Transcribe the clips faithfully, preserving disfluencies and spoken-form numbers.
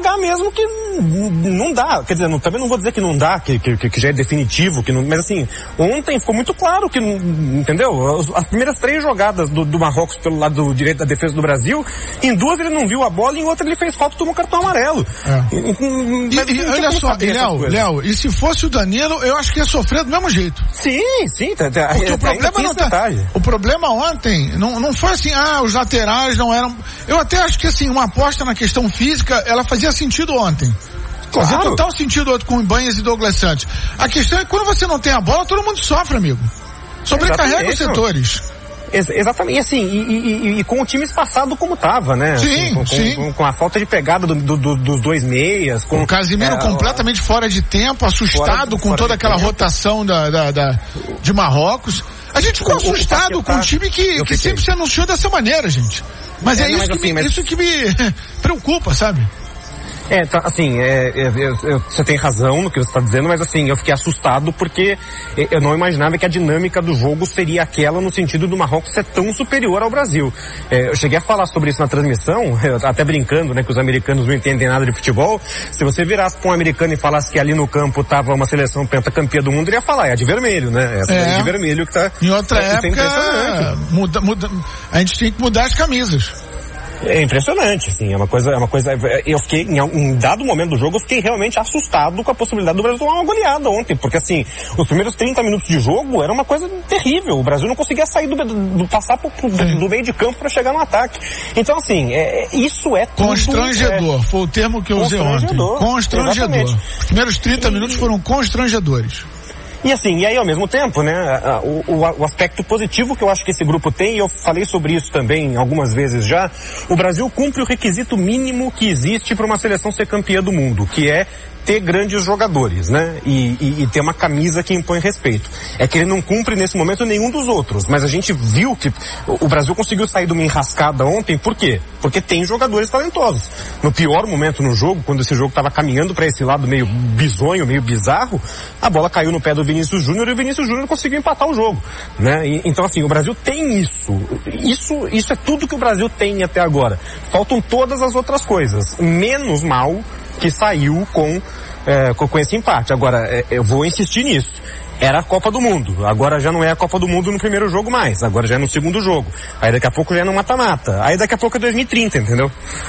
jogar mesmo que não dá. Quer dizer, não, também não vou dizer que não dá, que, que, que já é definitivo, que não, mas assim, ontem ficou muito claro que, entendeu? As, as primeiras três jogadas do, do Marrocos pelo lado do direito da defesa do Brasil, em duas ele não viu a bola, em outra ele fez falta e tomou cartão amarelo. É. E, e, e olha só, Léo, Léo, e se fosse o Danilo, eu acho que ia sofrer do mesmo jeito. Sim, sim. Tá, tá, Porque é, o problema não tá, o problema ontem não, não foi assim, ah, os laterais não eram, eu até acho que assim, uma aposta na questão física, ela fazia sentido ontem. Claro. Fazia total sentido com Ibanez e Douglas Santos. A questão é que quando você não tem a bola, todo mundo sofre, amigo. Sobrecarrega os setores. Ex- exatamente, e assim, e, e, e com o time espaçado como tava, né? Sim, assim, com, sim. Com, com a falta de pegada do, do, do, dos dois meias. Com o Casimiro é, completamente fora de tempo, assustado de, com toda aquela tempo. rotação da, da, da, de Marrocos. A gente ficou o, assustado o com um time que, que sempre se anunciou dessa maneira, gente. Mas é, é isso, mas que assim, me, mas... isso que me preocupa, sabe? É, tá, assim, é, é, é, você tem razão no que você está dizendo, mas assim, eu fiquei assustado porque eu não imaginava que a dinâmica do jogo seria aquela no sentido do Marrocos ser tão superior ao Brasil. É, eu cheguei a falar sobre isso na transmissão, até brincando, né, que os americanos não entendem nada de futebol. Se você virasse para um americano e falasse que ali no campo estava uma seleção pentacampeã do mundo, ele ia falar, é de vermelho, né? Essa é, é de vermelho que tá... Em outra é, época, muda, muda, a gente tem que mudar as camisas. É impressionante, assim, é uma coisa, é uma coisa, eu fiquei, em um dado momento do jogo, eu fiquei realmente assustado com a possibilidade do Brasil tomar uma goleada ontem, porque assim, os primeiros trinta minutos de jogo era uma coisa terrível, o Brasil não conseguia sair do, do passar pro, do, do meio de campo para chegar no ataque. Então assim, é, isso é tudo... Constrangedor, é, foi o termo que eu usei ontem. Constrangedor. Exatamente. Os primeiros trinta minutos foram constrangedores. E assim, e aí ao mesmo tempo, né, o, o, o aspecto positivo que eu acho que esse grupo tem, e eu falei sobre isso também algumas vezes já, o Brasil cumpre o requisito mínimo que existe para uma seleção ser campeã do mundo, que é ter grandes jogadores, né? E, e, e ter uma camisa que impõe respeito. É que ele não cumpre nesse momento nenhum dos outros, mas a gente viu que o Brasil conseguiu sair de uma enrascada ontem, por quê? Porque tem jogadores talentosos. No pior momento no jogo, quando esse jogo estava caminhando para esse lado meio bizonho, meio bizarro, a bola caiu no pé do Vinícius Júnior e o Vinícius Júnior conseguiu empatar o jogo, né? E, então assim, o Brasil tem isso. Isso, isso é tudo que o Brasil tem até agora. Faltam todas as outras coisas. Menos mal que saiu com, é, com esse empate. Agora, é, eu vou insistir nisso. Era a Copa do Mundo. Agora já não é a Copa do Mundo no primeiro jogo mais. Agora já é no segundo jogo. Aí daqui a pouco já é no mata-mata. Aí daqui a pouco é dois mil e trinta, entendeu?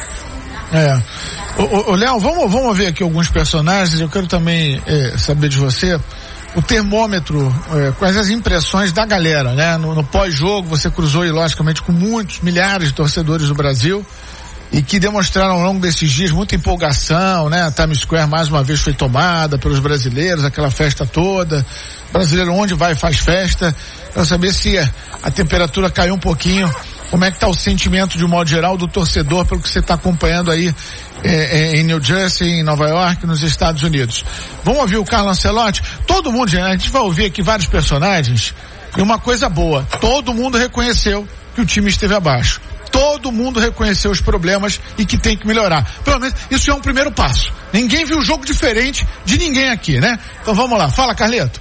É. Ô, ô Léo, vamos, vamos ver aqui alguns personagens. Eu quero também é, saber de você o termômetro, é, quais as impressões da galera, né? No, no pós-jogo você cruzou, logicamente, com muitos, milhares de torcedores do Brasil e que demonstraram ao longo desses dias muita empolgação, né? A Times Square mais uma vez foi tomada pelos brasileiros, aquela festa toda. Brasileiro onde vai faz festa. Quero saber se a, a temperatura caiu um pouquinho. Como é que está o sentimento de um modo geral do torcedor pelo que você está acompanhando aí é, é, em New Jersey, em Nova York, nos Estados Unidos? Vamos ouvir o Carlo Ancelotti? Todo mundo, a gente vai ouvir aqui vários personagens e uma coisa boa, todo mundo reconheceu que o time esteve abaixo. Todo mundo reconheceu os problemas e que tem que melhorar. Pelo menos isso é um primeiro passo. Ninguém viu jogo diferente de ninguém aqui, né? Então vamos lá, fala Carleto.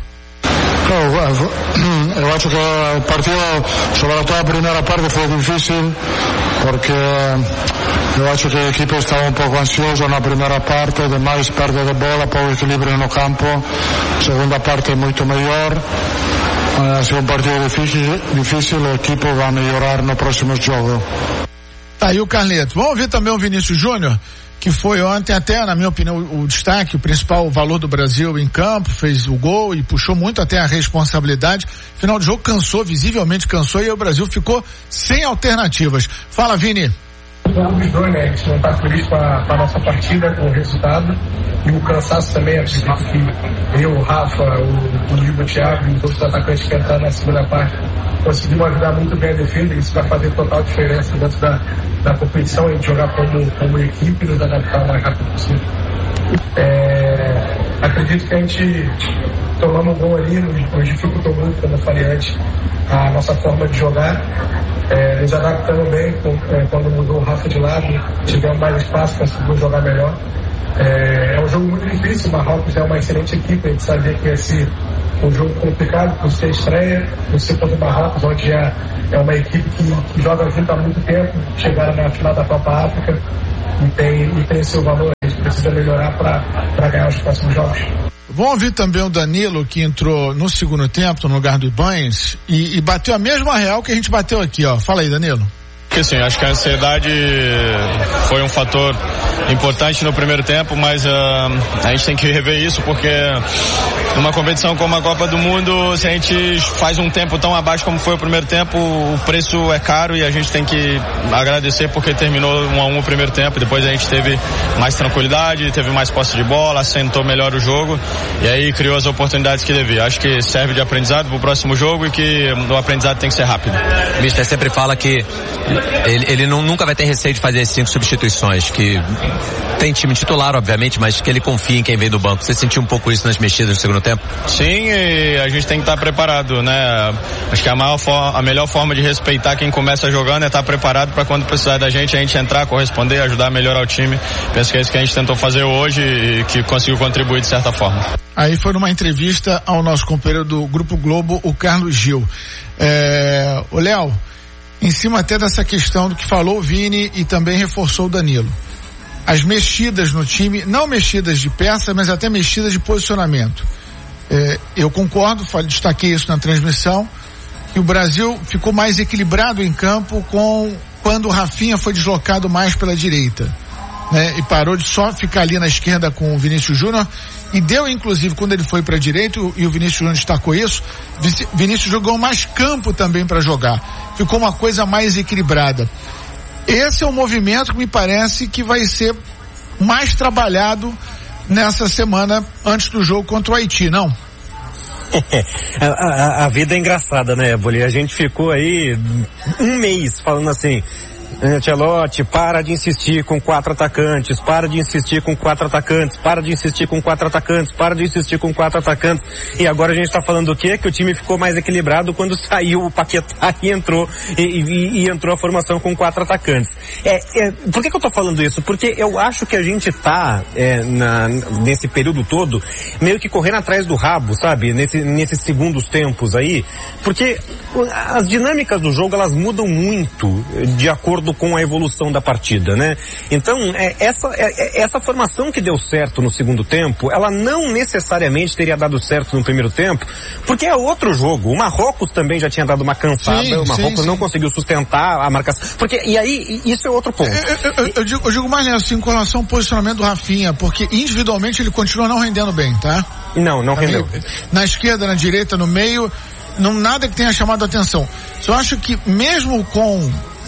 Oh, eu acho que o partido, soprattutto a primeira parte, foi difícil porque eu acho que a equipe estava um pouco ansioso na primeira parte, demais perda de bola, pouco equilíbrio no campo. Segunda parte muito melhor. Ha sido um partido difícil, difícil, a equipe vai melhorar no próximo jogo. Tá aí o Carleto. Vamos ouvir também o Vinícius Júnior, que foi ontem até, na minha opinião, o destaque, o principal valor do Brasil em campo, fez o gol e puxou muito até a responsabilidade. Final de jogo cansou, visivelmente cansou, e o Brasil ficou sem alternativas. Fala, Vini. Os dois, né? A gente não está feliz com a, com a nossa partida, com o resultado. E o cansaço também, acredito que eu, o Rafa, o, o Ligo, o Thiago e os outros atacantes que entraram na segunda parte conseguimos ajudar muito bem a defesa. Isso vai fazer total diferença dentro da, da competição, a gente jogar como, como equipe e nos adaptar o mais rápido possível. É, acredito que a gente tomamos um gol ali, nos, nos dificultou muito, como eu falei antes, a nossa forma de jogar. É, nos adaptando bem com, é, quando mudou o Rafa de lado, tivemos mais espaço, conseguimos jogar melhor. É, é um jogo muito difícil, o Marrocos é uma excelente equipe, a gente sabia que ia ser um jogo complicado por ser estreia, por ser contra o Marrocos, onde já é uma equipe que, que joga junto há muito tempo, chegaram na final da Copa África e tem, e tem seu valor. A gente precisa melhorar para ganhar os próximos jogos. Vamos ouvir também o Danilo, que entrou no segundo tempo, no lugar do Ibañez, e, e bateu a mesma real que a gente bateu aqui, ó. Fala aí, Danilo. Sim, acho que a ansiedade foi um fator importante no primeiro tempo, mas uh, a gente tem que rever isso, porque numa competição como a Copa do Mundo, se a gente faz um tempo tão abaixo como foi o primeiro tempo, o preço é caro e a gente tem que agradecer porque terminou um a um o primeiro tempo, depois a gente teve mais tranquilidade, teve mais posse de bola, assentou melhor o jogo e aí criou as oportunidades que devia. Acho que serve de aprendizado para o próximo jogo e que o aprendizado tem que ser rápido. O mister sempre fala que Ele, ele não, nunca vai ter receio de fazer cinco substituições, que tem time titular, obviamente, mas que ele confia em quem vem do banco. Você sentiu um pouco isso nas mexidas no segundo tempo? Sim, e a gente tem que estar preparado, né? Acho que a, maior for, a melhor forma de respeitar quem começa jogando é estar preparado para quando precisar da gente, a gente entrar, corresponder, ajudar a melhorar o time. Penso que é isso que a gente tentou fazer hoje e que conseguiu contribuir de certa forma. Aí foi numa entrevista ao nosso companheiro do Grupo Globo, o Carlos Gil. É... O Léo, em cima até dessa questão do que falou o Vini e também reforçou o Danilo. As mexidas no time, não mexidas de peça, mas até mexidas de posicionamento. É, eu concordo, destaquei isso na transmissão, que o Brasil ficou mais equilibrado em campo com quando o Rafinha foi deslocado mais pela direita, né? E parou de só ficar ali na esquerda com o Vinícius Júnior, e deu inclusive quando ele foi para a direita, e o Vinícius Júnior destacou isso, Vinícius jogou mais campo também para jogar, ficou uma coisa mais equilibrada. Esse é um movimento que me parece que vai ser mais trabalhado nessa semana antes do jogo contra o Haiti, não? a, a, a vida é engraçada, né, Boli? A gente ficou aí um mês falando assim: Ancelotti, para de insistir com quatro atacantes, para de insistir com quatro atacantes, para de insistir com quatro atacantes, para de insistir com quatro atacantes. E agora a gente está falando o quê? Que o time ficou mais equilibrado quando saiu o Paquetá e entrou, e, e, e entrou a formação com quatro atacantes. É, é, por que que eu tô falando isso? Porque eu acho que a gente tá, é, na, nesse período todo, meio que correndo atrás do rabo, sabe? Nesse, nesses segundos tempos aí, porque as dinâmicas do jogo, elas mudam muito de acordo com a evolução da partida, né? Então, é, essa, é, essa formação que deu certo no segundo tempo, ela não necessariamente teria dado certo no primeiro tempo, porque é outro jogo. O Marrocos também já tinha dado uma cansada, sim, o Marrocos sim, não sim. conseguiu sustentar a marcação, porque, e aí, isso é outro ponto. Eu, eu, eu, eu, digo, eu digo mais assim, com relação ao posicionamento do Rafinha, porque individualmente ele continua não rendendo bem, tá? Não, não rendeu. Na esquerda, na direita, no meio, não, nada que tenha chamado a atenção. Eu acho que mesmo com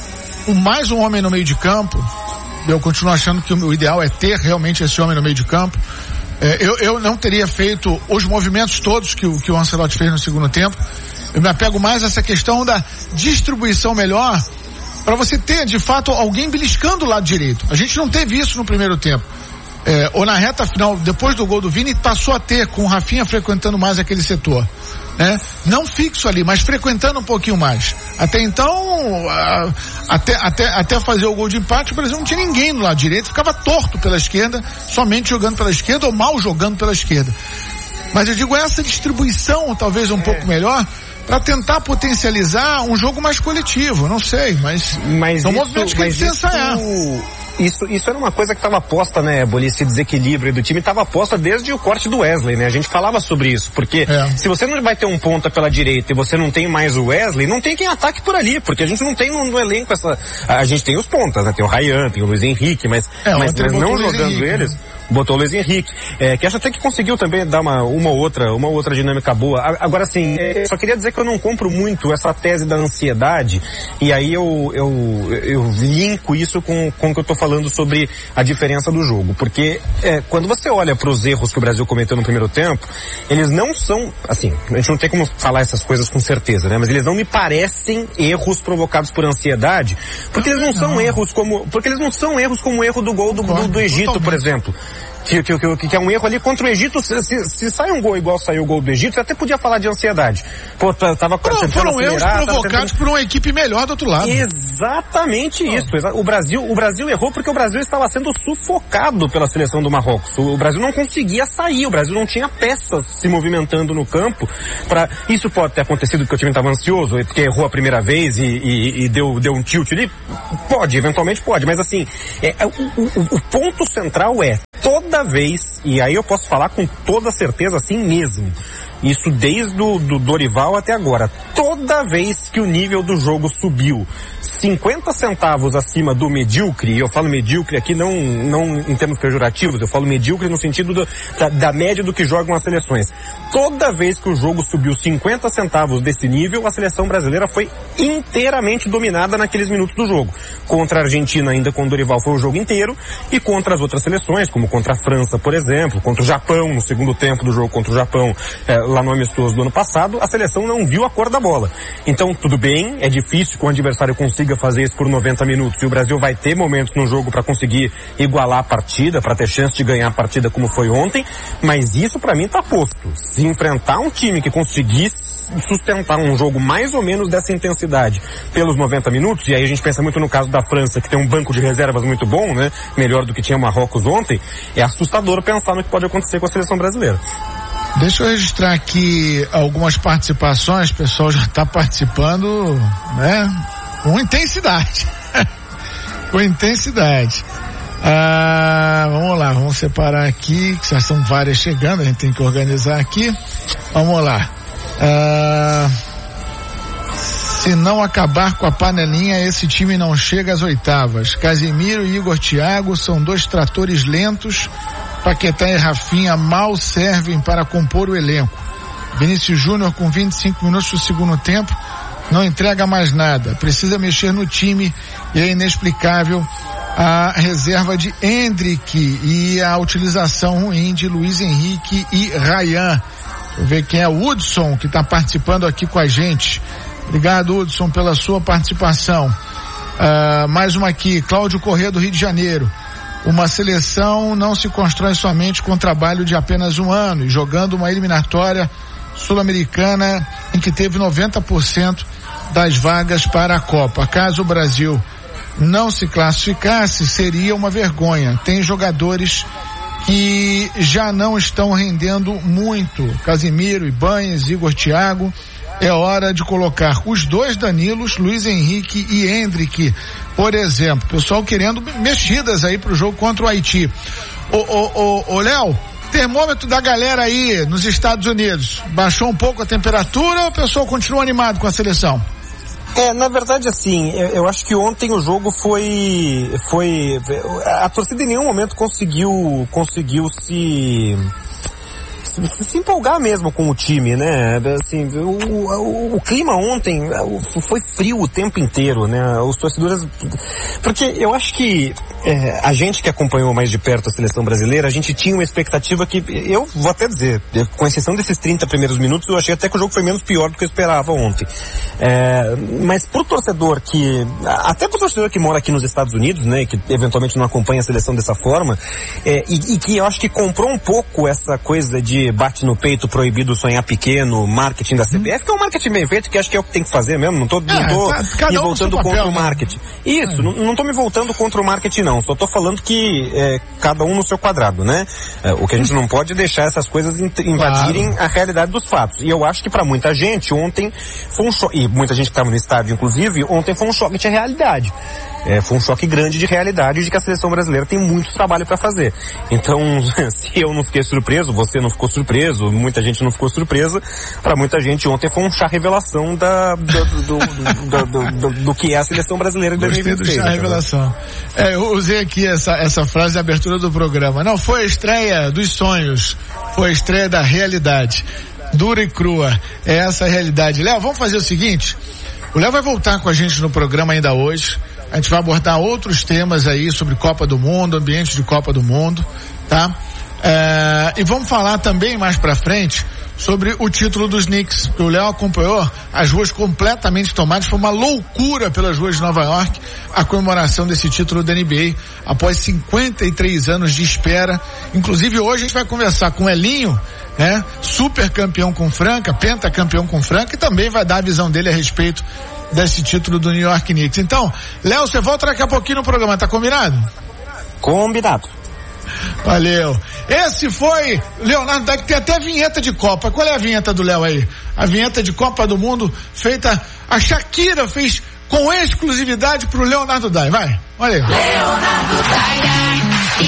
o mais um homem no meio de campo, eu continuo achando que o ideal é ter realmente esse homem no meio de campo. É, eu, eu não teria feito os movimentos todos que o, que o Ancelotti fez no segundo tempo. Eu me apego mais a essa questão da distribuição melhor, para você ter, de fato, alguém beliscando o lado direito. A gente não teve isso no primeiro tempo. É, ou na reta final, depois do gol do Vini, passou a ter, com o Rafinha frequentando mais aquele setor, né? Não fixo ali, mas frequentando um pouquinho mais. Até então, a, até, até, até fazer o gol de empate, o Brasil não tinha ninguém no lado direito, ficava torto pela esquerda, somente jogando pela esquerda ou mal jogando pela esquerda. Mas eu digo, essa distribuição talvez um é. pouco melhor, para tentar potencializar um jogo mais coletivo, não sei, mas, mas são isso, movimentos que a gente tem que ensaiar. Isso, isso era uma coisa que estava posta, né, Boli, esse desequilíbrio do time estava posta desde o corte do Wesley, né? A gente falava sobre isso, porque é. se você não vai ter um ponta pela direita e você não tem mais o Wesley, não tem quem ataque por ali, porque a gente não tem no, no elenco essa... A gente tem os pontas, né? Tem o Ryan, tem o Luiz Henrique, mas, é, mas, mas não jogando Henrique, eles... Né? Botou o Luiz Henrique, é, que acho até que conseguiu também dar uma, uma outra, uma outra dinâmica boa. Agora, assim, é, só queria dizer que eu não compro muito essa tese da ansiedade, e aí eu, eu, eu linko isso com, com o que eu tô falando sobre a diferença do jogo, porque é, quando você olha para os erros que o Brasil cometeu no primeiro tempo, eles não são, assim, a gente não tem como falar essas coisas com certeza, né, mas eles não me parecem erros provocados por ansiedade, porque eles não são erros como, porque eles não são erros como o erro do gol do, do, do Egito, por exemplo. que, que, que, que é um erro ali contra o Egito. Se, se, se sai um gol igual saiu o gol do Egito, você até podia falar de ansiedade. Pô, tava Foram, foram erros provocados tentando... por uma equipe melhor do outro lado. Exatamente oh. isso. O Brasil, o Brasil errou porque o Brasil estava sendo sufocado pela seleção do Marrocos. O Brasil não conseguia sair, o Brasil não tinha peças se movimentando no campo. Pra... Isso pode ter acontecido porque o time estava ansioso, porque errou a primeira vez e, e, e deu, deu um tilt ali. Pode, eventualmente pode, mas assim, é, o, o, o ponto central é, toda vez, e aí eu posso falar com toda certeza assim mesmo, isso desde o do Dorival até agora, toda vez que o nível do jogo subiu cinquenta centavos acima do medíocre, e eu falo medíocre aqui não, não em termos pejorativos, eu falo medíocre no sentido do, da, da média do que jogam as seleções. Toda vez que o jogo subiu cinquenta centavos desse nível, a seleção brasileira foi inteiramente dominada naqueles minutos do jogo. Contra a Argentina ainda com o Dorival foi o jogo inteiro, e contra as outras seleções, como contra a França, por exemplo, contra o Japão, no segundo tempo do jogo contra o Japão, é, lá no amistoso do ano passado, a seleção não viu a cor da bola. Então, tudo bem, é difícil que o adversário consiga fazer isso por noventa minutos, e o Brasil vai ter momentos no jogo para conseguir igualar a partida, para ter chance de ganhar a partida como foi ontem, mas isso para mim tá posto. Se enfrentar um time que conseguisse sustentar um jogo mais ou menos dessa intensidade pelos noventa minutos, e aí a gente pensa muito no caso da França, que tem um banco de reservas muito bom, né, melhor do que tinha Marrocos ontem, é assustador pensar no que pode acontecer com a seleção brasileira. Deixa eu registrar aqui algumas participações, o pessoal já está participando, né, com intensidade. com intensidade. Ah, vamos lá, vamos separar aqui, que já são várias chegando, a gente tem que organizar aqui. Vamos lá. Ah, se não acabar com a panelinha, esse time não chega às oitavas. Casemiro e Igor Thiago são dois tratores lentos. Paquetá e Rafinha mal servem para compor o elenco. Vinícius Júnior, com vinte e cinco minutos do segundo tempo, não entrega mais nada. Precisa mexer no time e é inexplicável a reserva de Endrick e a utilização ruim de Luiz Henrique e Ryan. Deixa eu ver quem é o Hudson, que está participando aqui com a gente. Obrigado, Hudson, pela sua participação. Uh, mais uma aqui, Cláudio Corrêa, do Rio de Janeiro. Uma seleção não se constrói somente com trabalho de apenas um ano e jogando uma eliminatória sul-americana em que teve noventa por cento das vagas para a Copa. Caso o Brasil não se classificasse, seria uma vergonha. Tem jogadores que já não estão rendendo muito. Casemiro, Ibanez, Igor Thiago. É hora de colocar os dois Danilos, Luiz Henrique e Endrick, por exemplo. Pessoal querendo mexidas aí pro jogo contra o Haiti. Ô, ô, ô, ô Léo, termômetro da galera aí nos Estados Unidos, baixou um pouco a temperatura ou o pessoal continua animado com a seleção? É, na verdade, assim, eu, eu acho que ontem o jogo foi, foi, a torcida em nenhum momento conseguiu, conseguiu se... se empolgar mesmo com o time, né? Assim, o, o, o clima ontem foi frio o tempo inteiro, né? Os torcedores... Porque eu acho que é, a gente que acompanhou mais de perto a seleção brasileira, a gente tinha uma expectativa que, eu vou até dizer, com exceção desses trinta primeiros minutos, eu achei até que o jogo foi menos pior do que eu esperava ontem. É, mas pro torcedor que... Até pro torcedor que mora aqui nos Estados Unidos, né? Que eventualmente não acompanha a seleção dessa forma, é, e, e que eu acho que comprou um pouco essa coisa de bate no peito, proibido sonhar pequeno, marketing da C B F, hum. que é um marketing bem feito, que acho que é o que tem que fazer mesmo, não tô, não é, tô tá, me um voltando papel, contra né? o marketing. Isso, é. não, não tô me voltando contra o marketing não, só tô falando que é, cada um no seu quadrado, né? É, o que a gente não pode é deixar essas coisas invadirem claro. a realidade dos fatos. E eu acho que para muita gente ontem foi um choque, e muita gente que estava no estádio inclusive, ontem foi um choque de realidade. É, foi um choque grande de realidade de que a seleção brasileira tem muito trabalho para fazer. Então, se eu não fiquei surpreso, você não ficou surpreso, muita gente não ficou surpresa, para muita gente ontem foi um chá revelação da, do, do, do, do, do, do que é a seleção brasileira de dois mil e vinte e seis. Gostei do chá revelação. É, eu usei aqui essa, essa frase de abertura do programa. Não foi a estreia dos sonhos, foi a estreia da realidade. Dura e crua, é essa a realidade. Léo, vamos fazer o seguinte, o Léo vai voltar com a gente no programa ainda hoje. A gente vai abordar outros temas aí sobre Copa do Mundo, ambiente de Copa do Mundo, tá? É, e vamos falar também mais pra frente sobre o título dos Knicks. O Léo acompanhou as ruas completamente tomadas, foi uma loucura pelas ruas de Nova York a comemoração desse título da N B A após cinquenta e três anos de espera. Inclusive hoje a gente vai conversar com o Elinho, né? Super campeão com Franca, pentacampeão com Franca, e também vai dar a visão dele a respeito desse título do New York Knicks. Então, Léo, você volta daqui a pouquinho no programa, tá combinado? Combinado. Valeu. Esse foi Leonardo Dai, que tem até vinheta de Copa. Qual é a vinheta do Léo aí? A vinheta de Copa do Mundo feita, a Shakira fez com exclusividade pro Leonardo Dai. Vai, olha aí. Leonardo Dai,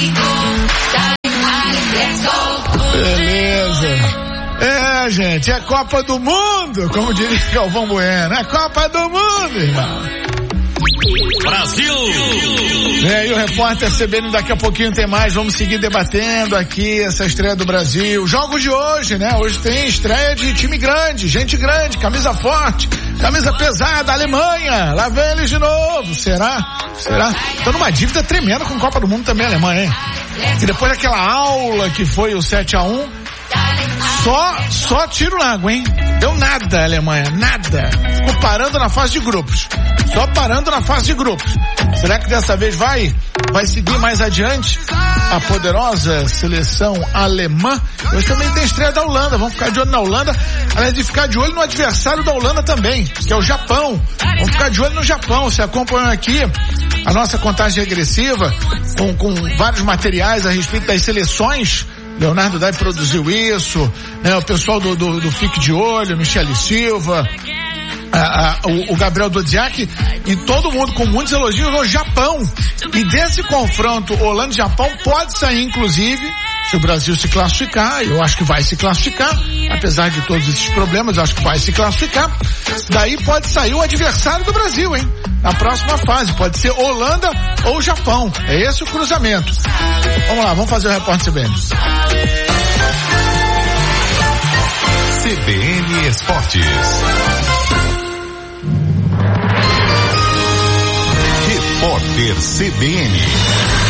beleza. É, gente, é Copa do Mundo, como diria Galvão Bueno. É Copa do Mundo, irmão. Brasil! Vem aí o repórter C B N, daqui a pouquinho tem mais, vamos seguir debatendo aqui essa estreia do Brasil. Jogos de hoje, né? Hoje tem estreia de time grande, gente grande, camisa forte, camisa pesada, Alemanha, lá vem eles de novo, será? Será? Tô numa dívida tremenda com Copa do Mundo também, a Alemanha, hein? E depois daquela aula que foi o sete a um, Só, só tiro na água, hein? Deu nada a Alemanha, nada. Ficou parando na fase de grupos. Só parando na fase de grupos. Será que dessa vez vai, vai seguir mais adiante a poderosa seleção alemã? Hoje também tem estreia da Holanda, vamos ficar de olho na Holanda. Aliás, de ficar de olho no adversário da Holanda também, que é o Japão. Vamos ficar de olho no Japão. Você acompanha aqui a nossa contagem regressiva com, com vários materiais a respeito das seleções. Leonardo Dai produziu isso, né? O pessoal do, do, do Fique de Olho, Michele Silva, a, a, o, o Gabriel Dodiak, e todo mundo com muitos elogios no Japão. E desse confronto Holanda e Japão pode sair, inclusive, se o Brasil se classificar, eu acho que vai se classificar, apesar de todos esses problemas, eu acho que vai se classificar. Daí pode sair o adversário do Brasil, hein? Na próxima fase, pode ser Holanda ou Japão. É esse o cruzamento. Vamos lá, vamos fazer o repórter C B N. C B N Esportes. Repórter C B N.